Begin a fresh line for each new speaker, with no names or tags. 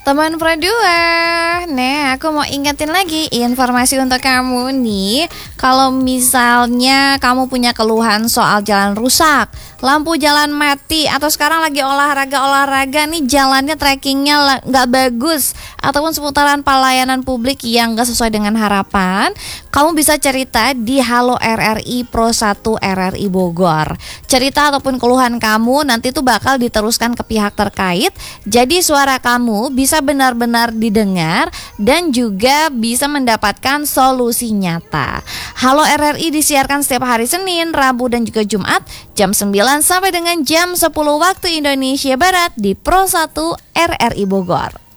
Teman Pro 2, nah aku mau ingetin lagi informasi untuk kamu nih. Kalau misalnya kamu punya keluhan soal jalan rusak, lampu jalan mati, atau sekarang lagi olahraga nih jalannya trackingnya gak bagus, ataupun seputaran pelayanan publik yang gak sesuai dengan harapan, kamu bisa cerita di Halo RRI Pro 1 RRI Bogor. Cerita ataupun keluhan kamu nanti tuh bakal diteruskan ke pihak terkait. Jadi suara kamu bisa benar-benar didengar dan juga bisa mendapatkan solusi nyata. Halo RRI disiarkan setiap hari Senin, Rabu dan juga Jumat jam 9 sampai dengan jam 10 waktu Indonesia Barat di Pro 1 RRI Bogor.